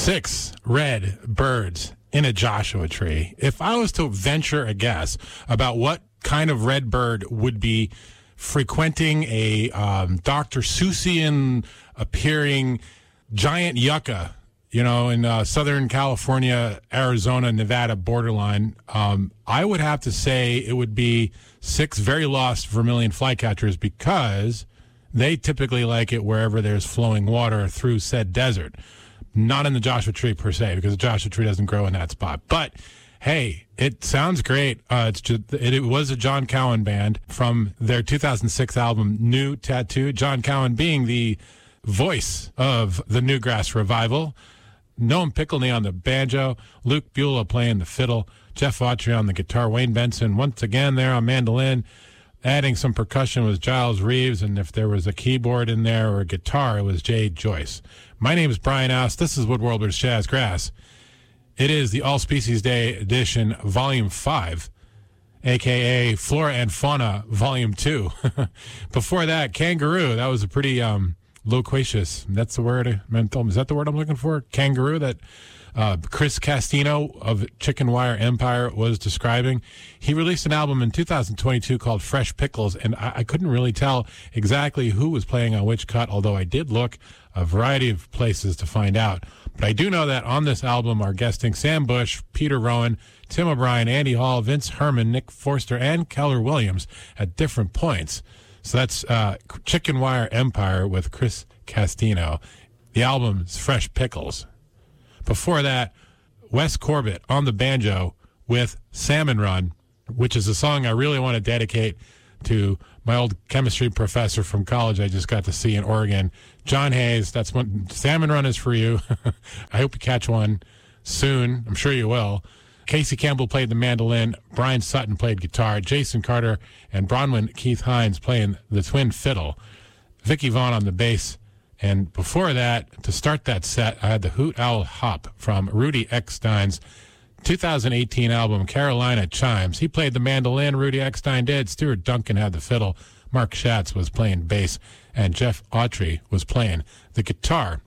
6 red birds in a Joshua tree. If I was to venture a guess about what kind of red bird would be frequenting a Dr. Seussian appearing giant yucca, in Southern California, Arizona, Nevada borderline, I would have to say it would be 6 very lost vermilion flycatchers, because they typically like it wherever there's flowing water through said desert. Not in the Joshua tree per se, because the Joshua tree doesn't grow in that spot. But hey, it sounds great. It was a John Cowan band from their 2006 album, New Tattoo. John Cowan being the voice of the Newgrass Revival. Noam Pickleney on the banjo, Luke Beulah playing the fiddle, Jeff Autry on the guitar, Wayne Benson once again there on mandolin. Adding some percussion was Giles Reeves, and if there was a keyboard in there or a guitar, it was Jay Joyce. My name is Brian Oust. This is Wood Warblers Jazz Grass. It is the All Species Day edition, Volume 5, a.k.a. Flora and Fauna, Volume 2. Before that, Kangaroo. That was a pretty loquacious, that's the word, is that the word I'm looking for? Kangaroo, that Chris Castino of Chicken Wire Empire was describing. He released an album in 2022 called Fresh Pickles, and I couldn't really tell exactly who was playing on which cut, although I did look a variety of places to find out. But I do know that on this album are guesting Sam Bush, Peter Rowan, Tim O'Brien, Andy Hall, Vince Herman, Nick Forster, and Keller Williams at different points. So that's Chicken Wire Empire with Chris Castino. The album's Fresh Pickles. Before that, Wes Corbett on the banjo with Salmon Run, which is a song I really want to dedicate to my old chemistry professor from college I just got to see in Oregon, John Hayes. That's one. Salmon Run is for you. I hope you catch one soon. I'm sure you will. Casey Campbell played the mandolin. Brian Sutton played guitar. Jason Carter and Bronwyn Keith Hines playing the twin fiddle. Vicky Vaughn on the bass. And before that, to start that set, I had the Hoot Owl Hop from Rudy Eckstein's 2018 album, Carolina Chimes. He played the mandolin, Rudy Eckstein did. Stuart Duncan had the fiddle. Mark Schatz was playing bass. And Jeff Autry was playing the guitar.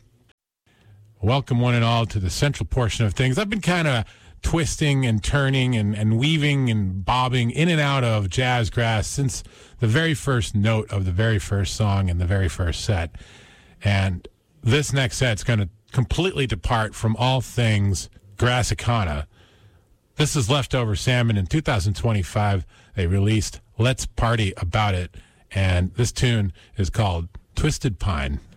Welcome one and all to the central portion of things. I've been kind of twisting and turning and weaving and bobbing in and out of jazz grass since the very first note of the very first song in the very first set. And this next set's going to completely depart from all things Grassicana. This is Leftover Salmon. In 2025, they released Let's Party About It, and this tune is called Twisted Pine.